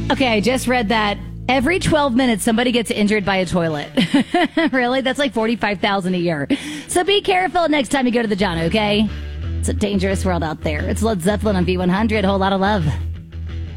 Okay, I just read that every 12 minutes somebody gets injured by a toilet. Really? That's like 45,000 a year. So be careful next time you go to the John, okay? It's a dangerous world out there. It's Led Zeppelin on V100. Whole lot of love.